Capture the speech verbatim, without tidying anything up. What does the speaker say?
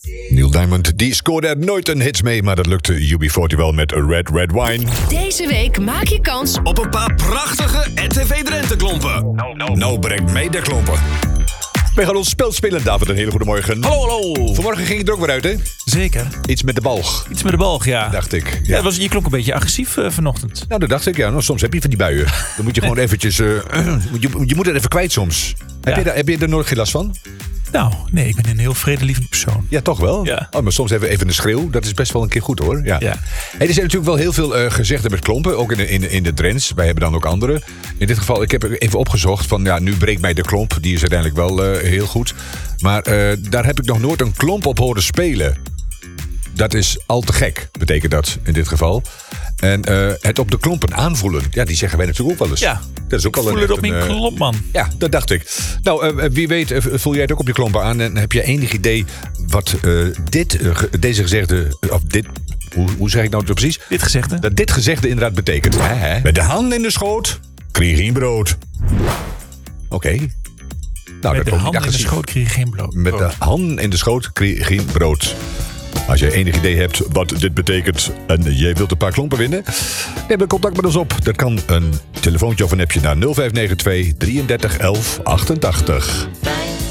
Neil Diamond, die scoorde er nooit een hits mee, maar dat lukte U B veertig wel met Red Red Wine. Deze week maak je kans op een paar prachtige R T V Drenthe klompen. Nou, nou. nou brengt mee de klompen. Wij gaan ons spel spelen, David. Een hele goede morgen. Hallo, hallo. Vanmorgen ging het er ook weer uit, hè? Zeker. Iets met de balg. Iets met de balg, ja. Dacht ik. Ja. Ja. Was, je klonk een beetje agressief uh, vanochtend. Nou, dat dacht ik, ja. Nou, soms heb je van die buien. Dan moet je gewoon eventjes... Uh, je, je moet het even kwijt soms. Ja. Heb, je daar, heb je er nooit geen last van? Nou, nee, ik ben een heel vredelievend persoon. Ja, toch wel? Ja. Oh, maar soms even, even een schreeuw. Dat is best wel een keer goed, hoor. Ja. Ja. Hey, er zijn natuurlijk wel heel veel uh, gezegden met klompen. Ook in de, in, de, in de Drents. Wij hebben dan ook andere. In dit geval, ik heb even opgezocht van... Ja, nu breekt mij de klomp. Die is uiteindelijk wel uh, heel goed. Maar uh, daar heb ik nog nooit een klomp op horen spelen. Dat is al te gek, betekent dat in dit geval. En uh, het op de klompen aanvoelen. Ja, die zeggen wij natuurlijk ook wel eens. Ja, dat is ook ik wel voel een, het op een, mijn uh, klomp, man. Ja, dat dacht ik. Nou, uh, wie weet, uh, voel jij het ook op je klompen aan? En heb je enig idee wat uh, dit, uh, deze gezegde... Of dit, hoe, hoe zeg ik nou het precies? Dit gezegde? Dat dit gezegde inderdaad betekent. Hè, hè? Met de hand in de schoot, krijg je geen brood. Oké. Okay. Nou, Met de hand in de schoot krijg je geen brood. Met de hand in de schoot krijg je geen brood. Als jij enig idee hebt wat dit betekent en jij wilt een paar klompen winnen, neem dan contact met ons op. Dat kan een telefoontje of een appje naar nul vijf negen twee drieëndertig elf achtentachtig.